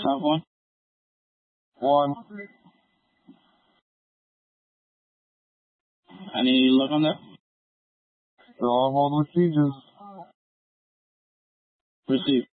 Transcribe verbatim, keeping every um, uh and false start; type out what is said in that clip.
Top one. One. Any luck on that? Still on hold with Sieges. Receive.